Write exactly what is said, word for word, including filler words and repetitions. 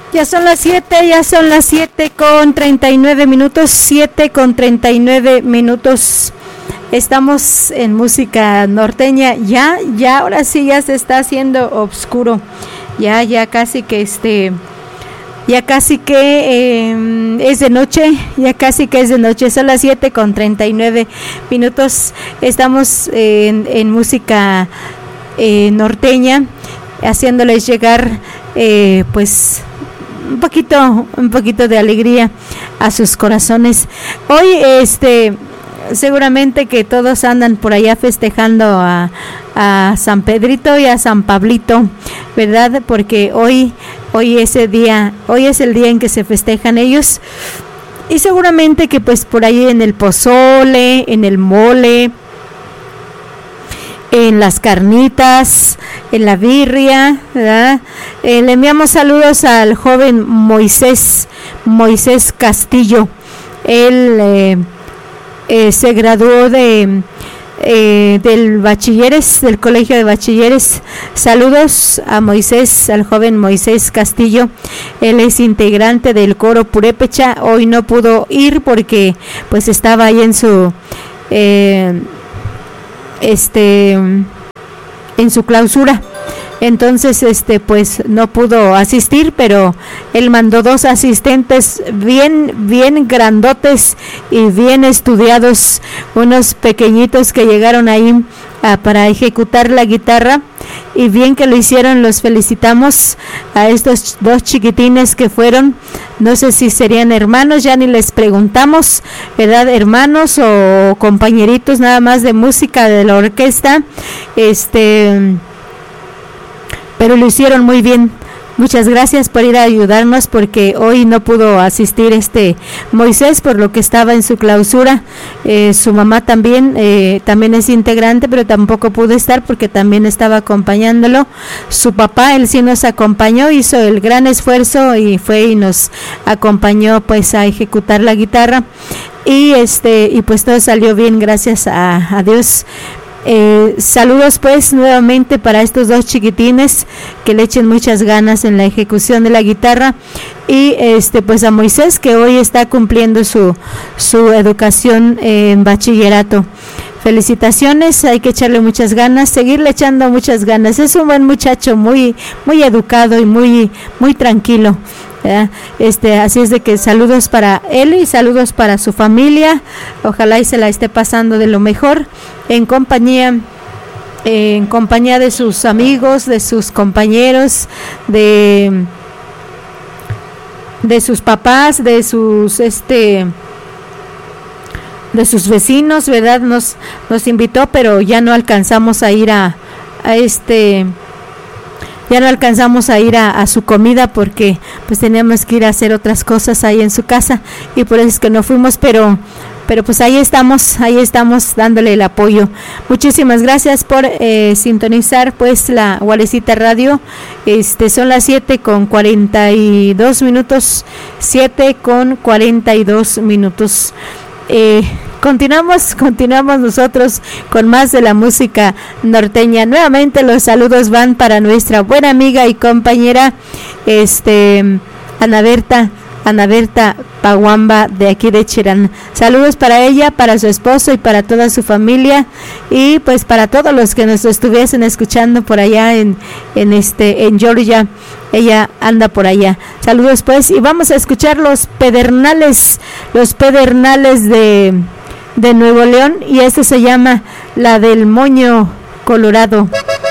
Ya son las siete, ya son las siete con treinta y nueve minutos, siete con treinta y nueve minutos. Estamos en música norteña. Ya, ya, ahora sí ya se está haciendo oscuro. Ya, ya casi que este, ya casi que eh, es de noche, ya casi que es de noche. Son las siete con treinta y nueve minutos. Estamos en, en música eh, norteña, haciéndoles llegar, eh, pues, un poquito, un poquito de alegría a sus corazones. Hoy, este, seguramente que todos andan por allá festejando a, a San Pedrito y a San Pablito, ¿verdad? Porque hoy, hoy ese día, hoy es el día en que se festejan ellos. Y seguramente que pues por ahí en el pozole, en el mole, en las carnitas, en la birria, ¿verdad? Eh, le enviamos saludos al joven Moisés, Moisés Castillo. Él eh, eh, se graduó de eh, del bachilleres, del colegio de bachilleres. Saludos a Moisés, al joven Moisés Castillo. Él es integrante del coro Purépecha. Hoy no pudo ir porque pues estaba ahí en su eh, este en su clausura. Entonces este pues no pudo asistir, pero él mandó dos asistentes bien bien grandotes y bien estudiados, unos pequeñitos que llegaron ahí a, para ejecutar la guitarra, y bien que lo hicieron. Los felicitamos a estos dos chiquitines que fueron, no sé si serían hermanos, ya ni les preguntamos, ¿verdad? Hermanos o compañeritos nada más de música de la orquesta, este pero lo hicieron muy bien. Muchas gracias por ir a ayudarnos, porque hoy no pudo asistir este Moisés por lo que estaba en su clausura. Eh, su mamá también eh, también es integrante, pero tampoco pudo estar porque también estaba acompañándolo. Su papá, él sí nos acompañó, hizo el gran esfuerzo y fue y nos acompañó pues a ejecutar la guitarra, y este y pues todo salió bien, gracias a, a Dios. Eh, saludos pues nuevamente para estos dos chiquitines, que le echen muchas ganas en la ejecución de la guitarra, y este pues a Moisés, que hoy está cumpliendo su su educación en bachillerato. Felicitaciones, hay que echarle muchas ganas, seguirle echando muchas ganas. Es un buen muchacho, muy muy educado y muy muy tranquilo. ¿Ya? Este, así es de que saludos para él y saludos para su familia. Ojalá y se la esté pasando de lo mejor en compañía eh, en compañía de sus amigos, de sus compañeros, de de sus papás, de sus este de sus vecinos, ¿verdad? Nos nos invitó, pero ya no alcanzamos a ir a a este Ya no alcanzamos a ir a, a su comida porque pues teníamos que ir a hacer otras cosas ahí en su casa, y por eso es que no fuimos, pero pero pues ahí estamos, ahí estamos dándole el apoyo. Muchísimas gracias por eh, sintonizar pues la Gualecita Radio. Este son las siete con cuarenta y dos minutos, siete con cuarenta y dos minutos. Eh, Continuamos, continuamos nosotros con más de la música norteña. Nuevamente los saludos van para nuestra buena amiga y compañera, este, Ana Berta, Ana Berta Paguamba, de aquí de Cherán. Saludos para ella, para su esposo y para toda su familia, y pues para todos los que nos estuviesen escuchando por allá en, en este, en Georgia. Ella anda por allá. Saludos pues, y vamos a escuchar los pedernales, los pedernales de de Nuevo León, y este se llama La del Moño Colorado.